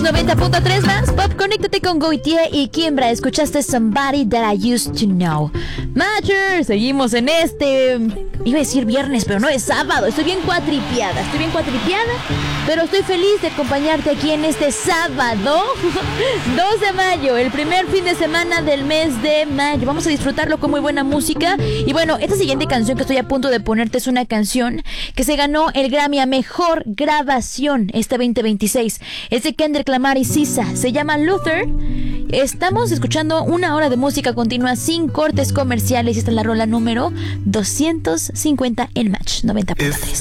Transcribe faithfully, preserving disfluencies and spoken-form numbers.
noventa punto tres más Pop. Conéctate con Goitie y Kimbra. Escuchaste Somebody That I Used to Know. Matcher, seguimos en este... Iba a decir viernes, pero no, es sábado. Estoy bien cuatripiada, estoy bien cuatripiada, pero estoy feliz de acompañarte aquí en este sábado dos de mayo, el primer fin de semana del mes de mayo. Vamos a disfrutarlo con muy buena música. Y bueno, esta siguiente canción que estoy a punto de ponerte es una canción que se ganó el Grammy a Mejor Grabación este veinte veintiséis. Es de Kendrick Lamar y Sisa. Se llama Luther. Estamos escuchando una hora de música continua sin cortes comerciales. Y esta es la rola número doscientos cincuenta en Match noventa punto tres.